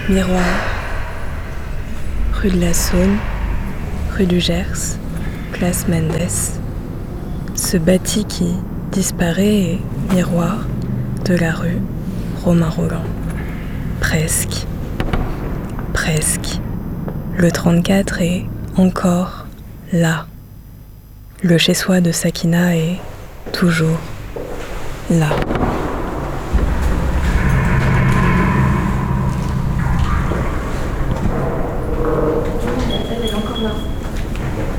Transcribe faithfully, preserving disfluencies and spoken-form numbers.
Miroir, rue de la Saône, rue du Gers, place Mendes. Ce bâti qui disparaît est miroir de la rue Romain Rolland. Presque, presque. Le trente-quatre est encore là. Le chez-soi de Sakina est toujours là.